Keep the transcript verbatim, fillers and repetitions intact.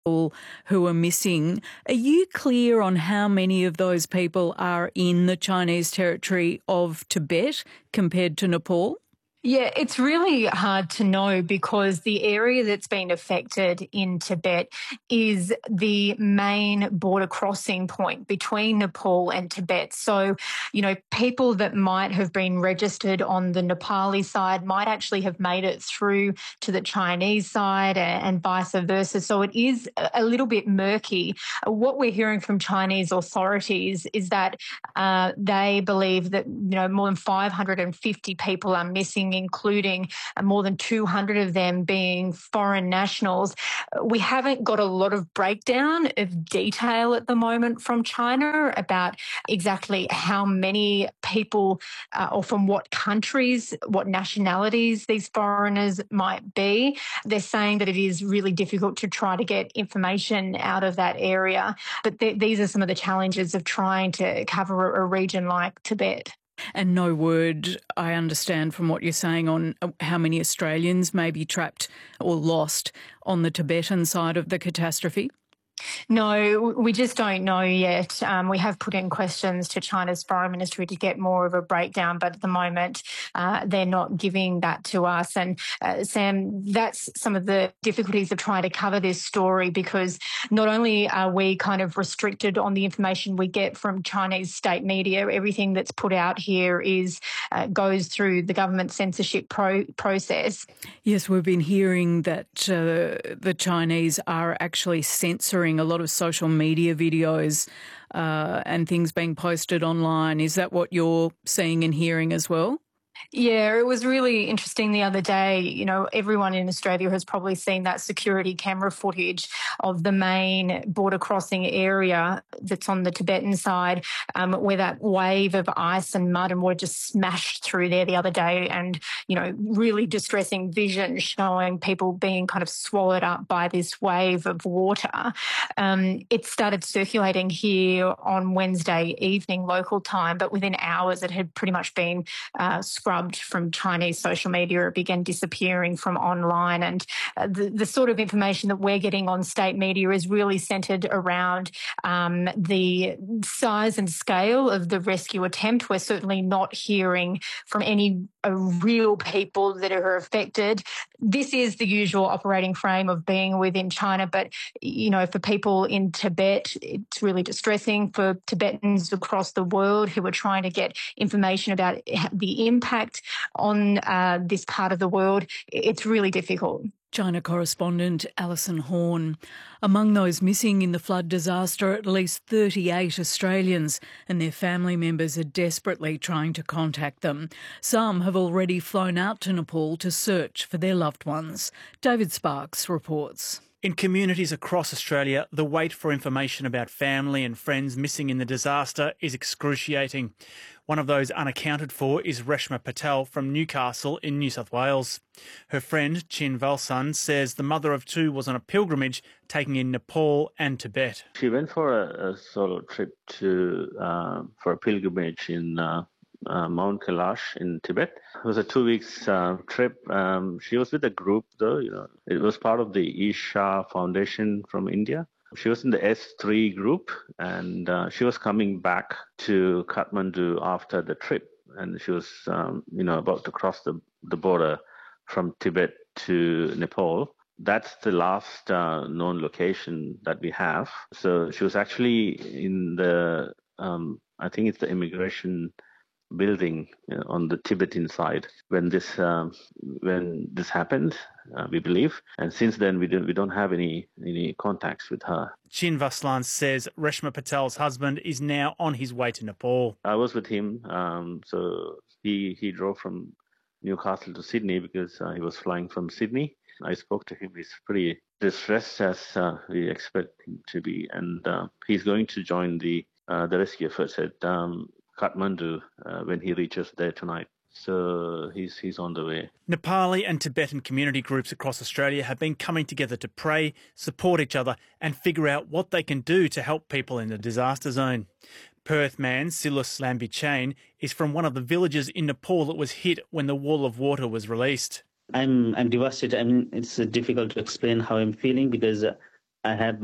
people who are missing. Are you clear on how many of those people are in the Chinese territory of Tibet compared to Nepal? Yeah, it's really hard to know because the area that's been affected in Tibet is the main border crossing point between Nepal and Tibet. So, you know, people that might have been registered on the Nepali side might actually have made it through to the Chinese side and vice versa. So it is a little bit murky. What we're hearing from Chinese authorities is that uh, they believe that, you know, more than five hundred fifty people are missing, including more than two hundred of them being foreign nationals. We haven't got a lot of breakdown of detail at the moment from China about exactly how many people uh, or from what countries, what nationalities these foreigners might be. They're saying that it is really difficult to try to get information out of that area. But th- these are some of the challenges of trying to cover a region like Tibet. And no word, I understand from what you're saying, on how many Australians may be trapped or lost on the Tibetan side of the catastrophe? No, we just don't know yet. Um, we have put in questions to China's foreign ministry to get more of a breakdown, but at the moment uh, they're not giving that to us. And uh, Sam, that's some of the difficulties of trying to cover this story, because not only are we kind of restricted on the information we get from Chinese state media, everything that's put out here is uh, goes through the government censorship pro- process. Yes, we've been hearing that uh, the Chinese are actually censoring a lot of social media videos uh, and things being posted online. Is that what you're seeing and hearing as well? Yeah, it was really interesting the other day. You know, everyone in Australia has probably seen that security camera footage of the main border crossing area that's on the Tibetan side, um, where that wave of ice and mud and water just smashed through there the other day, and, you know, really distressing vision showing people being kind of swallowed up by this wave of water. Um, it started circulating here on Wednesday evening local time, but within hours it had pretty much been uh, scrubbed from Chinese social media. It began disappearing from online, and uh, the, the sort of information that we're getting on state media is really centred around um, the size and scale of the rescue attempt. We're certainly not hearing from any uh, real people that are affected. This is the usual operating frame of being within China, but, you know, for people in Tibet, it's really distressing. For Tibetans across the world who are trying to get information about the impact on uh, this part of the world, it's really difficult. China correspondent Alison Horn. Among those missing in the flood disaster, at least thirty-eight Australians, and their family members are desperately trying to contact them. Some have already flown out to Nepal to search for their loved ones. David Sparks reports. In communities across Australia, the wait for information about family and friends missing in the disaster is excruciating. One of those unaccounted for is Reshma Patel from Newcastle in New South Wales. Her friend, Chin Valsan, says the mother of two was on a pilgrimage taking in Nepal and Tibet. She went for a, a solo trip to uh, for a pilgrimage in uh, uh, Mount Kailash in Tibet. It was a two weeks uh, trip. Um, she was with a group, though. You know, it was part of the Isha Foundation from India. She was in the S three group, and uh, she was coming back to Kathmandu after the trip, and she was, um, you know, about to cross the, the border from Tibet to Nepal. That's the last uh, known location that we have. So she was actually in the, um, I think it's the immigration building, you know, on the Tibetan side when this um, when this happened, uh, we believe. And since then, we don't we don't have any any contacts with her. Chin Vaslan says Reshma Patel's husband is now on his way to Nepal. I was with him, um, so he he drove from Newcastle to Sydney because uh, he was flying from Sydney. I spoke to him. He's pretty distressed, as uh, we expect him to be, and uh, he's going to join the uh, the rescue efforts at um, Kathmandu uh, when he reaches there tonight. So he's he's on the way. Nepali and Tibetan community groups across Australia have been coming together to pray, support each other and figure out what they can do to help people in the disaster zone. Perth man Silas Lambichain is from one of the villages in Nepal that was hit when the wall of water was released. I'm I'm devastated. I mean, it's uh, difficult to explain how I'm feeling because uh, I had